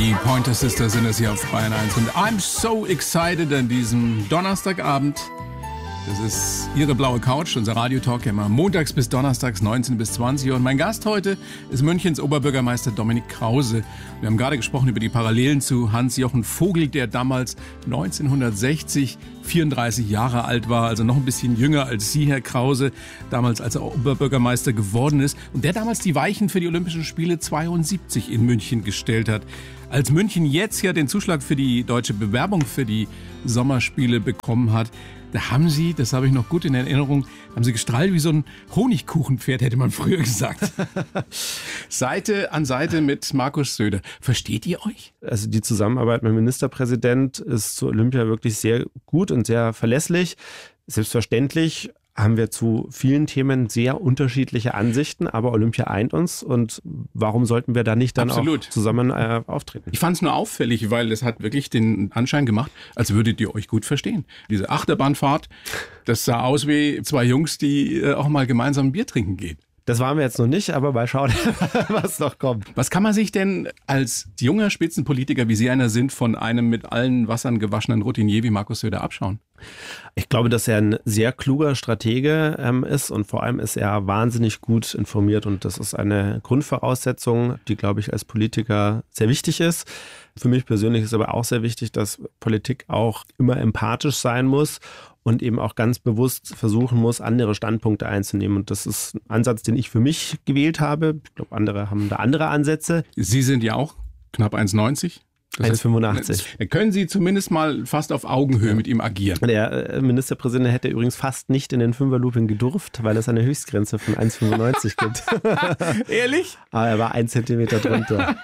Die Pointer Sisters sind es hier auf Bayern 1 und I'm so excited an diesem Donnerstagabend. Das ist Ihre blaue Couch, unser Radiotalk, immer montags bis donnerstags 19 bis 20 Uhr. Und mein Gast heute ist Münchens Oberbürgermeister Dominik Krause. Wir haben gerade gesprochen über die Parallelen zu Hans-Jochen Vogel, der damals 1960 34 Jahre alt war, also noch ein bisschen jünger als Sie, Herr Krause, damals als er Oberbürgermeister geworden ist und der damals die Weichen für die Olympischen Spiele 72 in München gestellt hat. Als München jetzt ja den Zuschlag für die deutsche Bewerbung für die Sommerspiele bekommen hat, da haben Sie, das habe ich noch gut in Erinnerung, haben Sie gestrahlt wie so ein Honigkuchenpferd, hätte man früher gesagt. Seite an Seite mit Markus Söder. Versteht ihr euch? Also die Zusammenarbeit mit dem Ministerpräsident ist zu Olympia wirklich sehr gut und sehr verlässlich. Selbstverständlich haben wir zu vielen Themen sehr unterschiedliche Ansichten, aber Olympia eint uns und warum sollten wir da nicht dann auch zusammen auftreten? Ich fand es nur auffällig, weil es hat wirklich den Anschein gemacht, als würdet ihr euch gut verstehen. Diese Achterbahnfahrt, das sah aus wie zwei Jungs, die auch mal gemeinsam ein Bier trinken gehen. Das waren wir jetzt noch nicht, aber mal schauen, was noch kommt. Was kann man sich denn als junger Spitzenpolitiker, wie Sie einer sind, von einem mit allen Wassern gewaschenen Routinier wie Markus Söder abschauen? Ich glaube, dass er ein sehr kluger Stratege ist und vor allem ist er wahnsinnig gut informiert und das ist eine Grundvoraussetzung, die, glaube ich, als Politiker sehr wichtig ist. Für mich persönlich ist aber auch sehr wichtig, dass Politik auch immer empathisch sein muss und eben auch ganz bewusst versuchen muss, andere Standpunkte einzunehmen. Und das ist ein Ansatz, den ich für mich gewählt habe. Ich glaube, andere haben da andere Ansätze. Sie sind ja auch knapp 1,90. 1,85. Da können Sie zumindest mal fast auf Augenhöhe mit ihm agieren. Der Ministerpräsident hätte übrigens fast nicht in den Fünferlooping gedurft, weil es eine Höchstgrenze von 1,95 gibt. Ehrlich? Aber er war 1 Zentimeter drunter.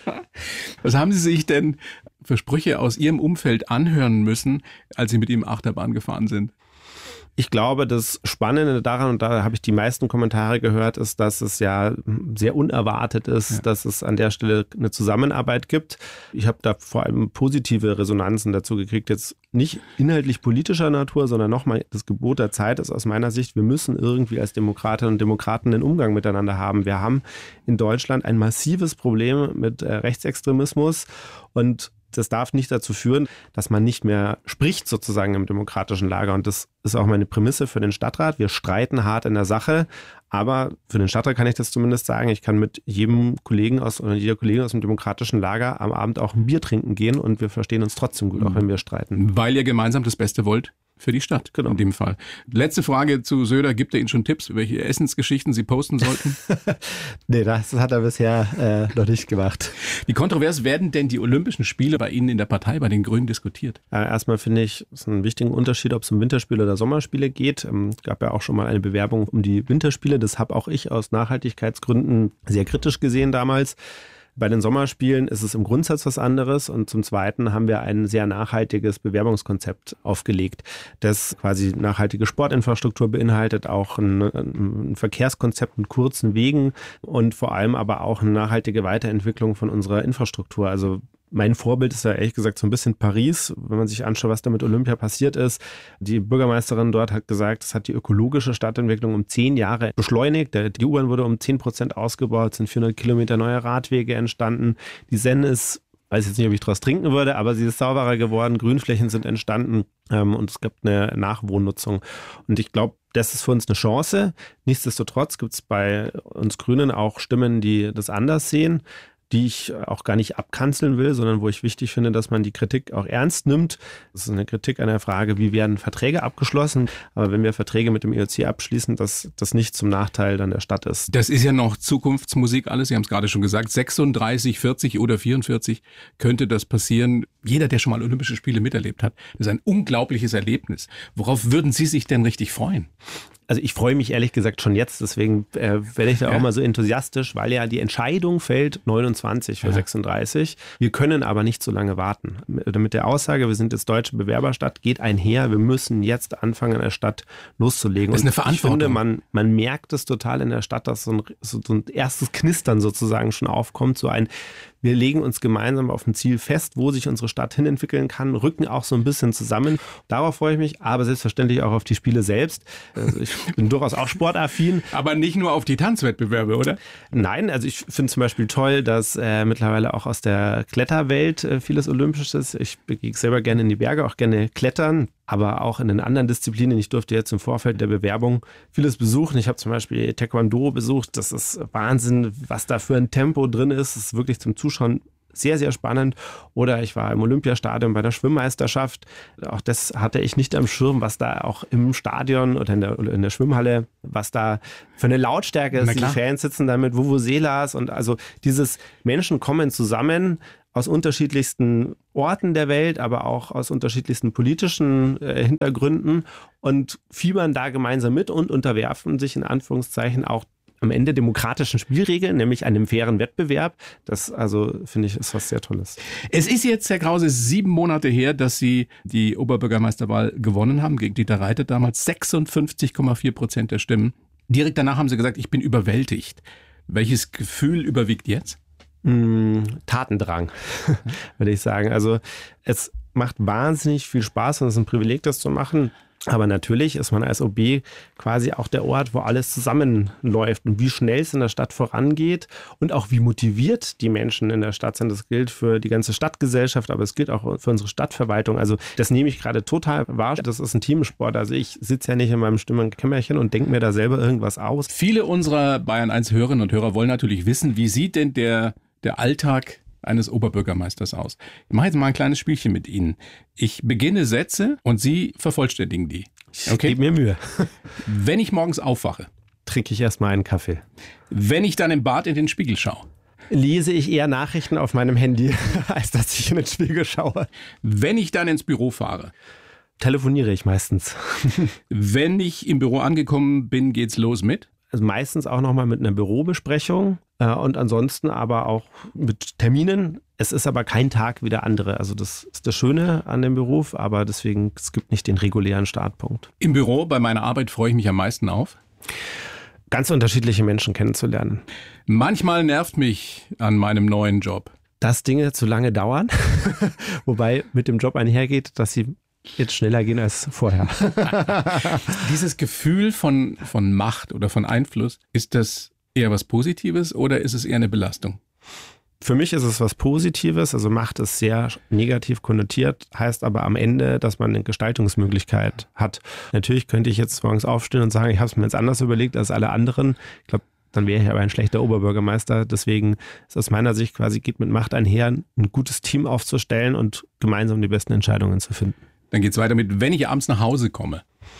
Was haben Sie sich denn für Sprüche aus Ihrem Umfeld anhören müssen, als Sie mit ihm Achterbahn gefahren sind? Ich glaube, das Spannende daran, und da habe ich die meisten Kommentare gehört, ist, dass es ja sehr unerwartet ist, dass es an der Stelle eine Zusammenarbeit gibt. Ich habe da vor allem positive Resonanzen dazu gekriegt, jetzt nicht inhaltlich politischer Natur, sondern nochmal das Gebot der Zeit ist aus meiner Sicht, wir müssen irgendwie als Demokratinnen und Demokraten einen Umgang miteinander haben. Wir haben in Deutschland ein massives Problem mit Rechtsextremismus und das darf nicht dazu führen, dass man nicht mehr spricht sozusagen im demokratischen Lager. Und das ist auch meine Prämisse für den Stadtrat. Wir streiten hart in der Sache, aber für den Stadtrat kann ich das zumindest sagen. Ich kann mit jedem Kollegen oder jeder Kollegin aus dem demokratischen Lager am Abend auch ein Bier trinken gehen und wir verstehen uns trotzdem gut, auch wenn wir streiten. Weil ihr gemeinsam das Beste wollt? Für die Stadt, genau. In dem Fall. Letzte Frage zu Söder. Gibt er Ihnen schon Tipps, welche Essensgeschichten Sie posten sollten? Nee, das hat er bisher noch nicht gemacht. Wie kontrovers werden denn die Olympischen Spiele bei Ihnen in der Partei, bei den Grünen, diskutiert? Erstmal finde ich, es ist ein wichtiger Unterschied, ob es um Winterspiele oder Sommerspiele geht. Es gab ja auch schon mal eine Bewerbung um die Winterspiele. Das habe auch ich aus Nachhaltigkeitsgründen sehr kritisch gesehen damals. Bei den Sommerspielen ist es im Grundsatz was anderes und zum Zweiten haben wir ein sehr nachhaltiges Bewerbungskonzept aufgelegt, das quasi nachhaltige Sportinfrastruktur beinhaltet, auch ein Verkehrskonzept mit kurzen Wegen und vor allem aber auch eine nachhaltige Weiterentwicklung von unserer Infrastruktur. Also mein Vorbild ist ja ehrlich gesagt so ein bisschen Paris, wenn man sich anschaut, was da mit Olympia passiert ist. Die Bürgermeisterin dort hat gesagt, es hat die ökologische Stadtentwicklung um 10 Jahre beschleunigt. Die U-Bahn wurde um 10% ausgebaut, es sind 400 Kilometer neue Radwege entstanden. Die Seine ist, weiß jetzt nicht, ob ich daraus trinken würde, aber sie ist sauberer geworden, Grünflächen sind entstanden und es gibt eine Nachwohnnutzung. Und ich glaube, das ist für uns eine Chance. Nichtsdestotrotz gibt es bei uns Grünen auch Stimmen, die das anders sehen, die ich auch gar nicht abkanzeln will, sondern wo ich wichtig finde, dass man die Kritik auch ernst nimmt. Das ist eine Kritik an der Frage, wie werden Verträge abgeschlossen. Aber wenn wir Verträge mit dem IOC abschließen, dass das nicht zum Nachteil dann der Stadt ist. Das ist ja noch Zukunftsmusik alles. Sie haben es gerade schon gesagt. 36, 40 oder 44 könnte das passieren. Jeder, der schon mal Olympische Spiele miterlebt hat, das ist ein unglaubliches Erlebnis. Worauf würden Sie sich denn richtig freuen? Also ich freue mich ehrlich gesagt schon jetzt, deswegen werde ich da auch mal so enthusiastisch, weil ja die Entscheidung fällt 29 für 36. Wir können aber nicht so lange warten. Mit der Aussage, wir sind jetzt deutsche Bewerberstadt, geht einher, wir müssen jetzt anfangen, in der Stadt loszulegen. Das ist eine Verantwortung. Ich finde, man merkt es total in der Stadt, dass so ein erstes Knistern sozusagen schon aufkommt, so ein Wir legen uns gemeinsam auf ein Ziel fest, wo sich unsere Stadt hinentwickeln kann, rücken auch so ein bisschen zusammen. Darauf freue ich mich, aber selbstverständlich auch auf die Spiele selbst. Also ich bin durchaus auch sportaffin. Aber nicht nur auf die Tanzwettbewerbe, oder? Nein, also ich finde zum Beispiel toll, dass mittlerweile auch aus der Kletterwelt vieles Olympisches ist. Ich gehe selber gerne in die Berge, auch gerne klettern, aber auch in den anderen Disziplinen. Ich durfte jetzt im Vorfeld der Bewerbung vieles besuchen. Ich habe zum Beispiel Taekwondo besucht. Das ist Wahnsinn, was da für ein Tempo drin ist. Das ist wirklich zum Zuschauen sehr, sehr spannend. Oder ich war im Olympiastadion bei der Schwimmmeisterschaft. Auch das hatte ich nicht am Schirm, was da auch im Stadion oder in der Schwimmhalle, was da für eine Lautstärke ist. Die Fans sitzen da mit Vuvuzelas und also dieses Menschen kommen zusammen aus unterschiedlichsten Orten der Welt, aber auch aus unterschiedlichsten politischen Hintergründen und fiebern da gemeinsam mit und unterwerfen sich in Anführungszeichen auch am Ende demokratischen Spielregeln, nämlich einem fairen Wettbewerb. Das, also, finde ich, ist was sehr Tolles. Es ist jetzt, Herr Krause, 7 Monate her, dass Sie die Oberbürgermeisterwahl gewonnen haben gegen Dieter Reiter, damals 56,4% der Stimmen. Direkt danach haben Sie gesagt, ich bin überwältigt. Welches Gefühl überwiegt jetzt? Tatendrang, würde ich sagen. Also es macht wahnsinnig viel Spaß und es ist ein Privileg, das zu machen. Aber natürlich ist man als OB quasi auch der Ort, wo alles zusammenläuft und wie schnell es in der Stadt vorangeht und auch wie motiviert die Menschen in der Stadt sind. Das gilt für die ganze Stadtgesellschaft, aber es gilt auch für unsere Stadtverwaltung. Also das nehme ich gerade total wahr. Das ist ein Teamsport. Also ich sitze ja nicht in meinem stillen Kämmerchen und denke mir da selber irgendwas aus. Viele unserer Bayern 1 Hörerinnen und Hörer wollen natürlich wissen, wie sieht denn der Alltag eines Oberbürgermeisters aus. Ich mache jetzt mal ein kleines Spielchen mit Ihnen. Ich beginne Sätze und Sie vervollständigen die. Okay? Gib mir Mühe. Wenn ich morgens aufwache, trinke ich erstmal einen Kaffee. Wenn ich dann im Bad in den Spiegel schaue, lese ich eher Nachrichten auf meinem Handy, als dass ich in den Spiegel schaue. Wenn ich dann ins Büro fahre, telefoniere ich meistens. Wenn ich im Büro angekommen bin, geht's los mit? Also meistens auch nochmal mit einer Bürobesprechung und ansonsten aber auch mit Terminen. Es ist aber kein Tag wie der andere. Also das ist das Schöne an dem Beruf, aber deswegen, es gibt nicht den regulären Startpunkt. Im Büro, bei meiner Arbeit freue ich mich am meisten auf? Ganz unterschiedliche Menschen kennenzulernen. Manchmal nervt mich an meinem neuen Job, dass Dinge zu lange dauern, wobei mit dem Job einhergeht, dass sie jetzt schneller gehen als vorher. Dieses Gefühl von Macht oder von Einfluss, ist das eher was Positives oder ist es eher eine Belastung? Für mich ist es was Positives, also Macht ist sehr negativ konnotiert, heißt aber am Ende, dass man eine Gestaltungsmöglichkeit hat. Natürlich könnte ich jetzt morgens aufstehen und sagen, ich habe es mir jetzt anders überlegt als alle anderen. Ich glaube, dann wäre ich aber ein schlechter Oberbürgermeister. Deswegen ist aus meiner Sicht quasi, geht mit Macht einher, ein gutes Team aufzustellen und gemeinsam die besten Entscheidungen zu finden. Dann geht es weiter mit, wenn ich abends nach Hause komme.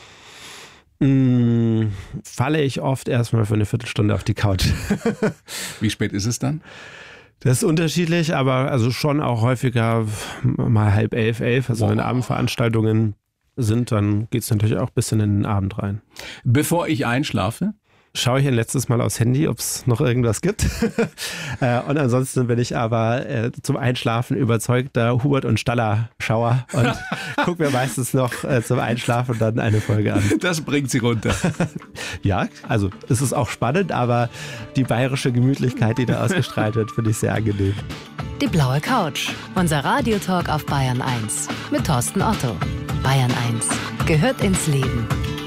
Falle ich oft erstmal für eine Viertelstunde auf die Couch. Wie spät ist es dann? Das ist unterschiedlich, aber also schon auch häufiger mal 10:30, 11. Also wenn Abendveranstaltungen sind, dann geht es natürlich auch ein bisschen in den Abend rein. Bevor ich einschlafe? Schaue ich ein letztes Mal aufs Handy, ob es noch irgendwas gibt. Und ansonsten bin ich aber zum Einschlafen überzeugter Hubert und Staller-Schauer und gucke mir meistens noch zum Einschlafen dann eine Folge an. Das bringt Sie runter. Ja, also es ist auch spannend, aber die bayerische Gemütlichkeit, die da ausgestrahlt wird, finde ich sehr angenehm. Die blaue Couch, unser Radiotalk auf Bayern 1 mit Thorsten Otto. Bayern 1 gehört ins Leben.